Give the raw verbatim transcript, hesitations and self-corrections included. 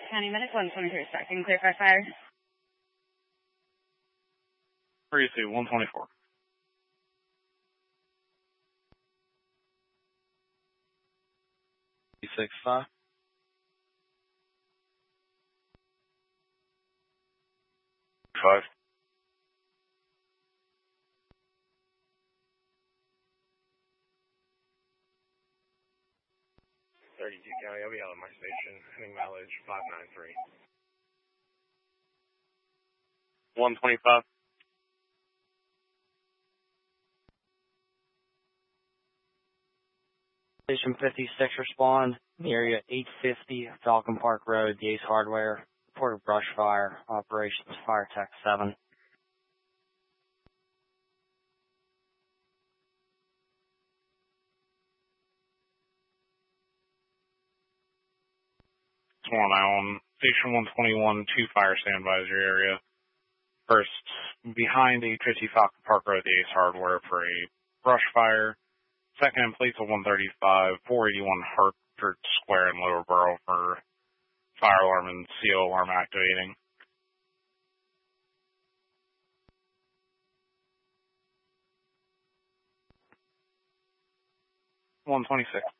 County Medic one twenty-three, tracking clear for fire. three two, one twenty-four. six five. Five. thirty-two County, I'll be out of my station, heading mileage five nine three. one twenty-five. Station fifty-six respond, the area eight fifty Falcon Park Road, the Ace Hardware. Report of brush fire, operations Fire Tech seven. Swan Island, Station one twenty-one, two fire standbys your area. First, behind eight fifty Falcon Park Road, the Ace Hardware for a brush fire. Second, in place of one thirty-five, four eighty-one Hartford Square in Lower Borough for fire alarm and C O alarm activating. one twenty-six.